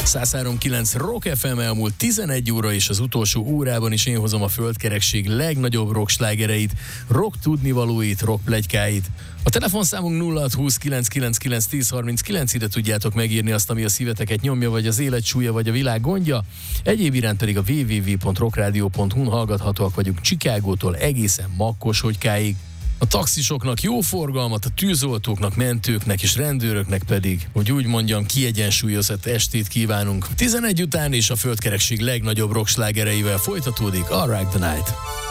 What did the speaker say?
103.9 Rock FM elmúlt 11 óra, és az utolsó órában is én hozom a földkerekség legnagyobb rockslágereit, rock tudnivalóit, rock pletykáit. A telefonszámunk 0620 999 1039, ide tudjátok megírni azt, ami a szíveteket nyomja, vagy az élet súlya, vagy a világ gondja. Egyéb iránt pedig a www.rockradio.hu-n hallgathatóak vagyunk Chicagótól egészen Makkoshogykáig. A taxisoknak jó forgalmat, a tűzoltóknak, mentőknek és rendőröknek pedig, hogy úgy mondjam, kiegyensúlyozott estét kívánunk. 11 után és a földkerekség legnagyobb rockslágereivel folytatódik a Rock the Night.